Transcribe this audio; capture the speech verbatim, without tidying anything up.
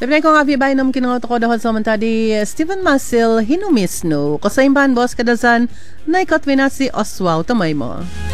Tapi ko nga bibay nam kinungot ko dahil sa tadi Stephen Masil hinumis no. Kasaimban boss kadazan na ikatwina si Oswald Tamay mo.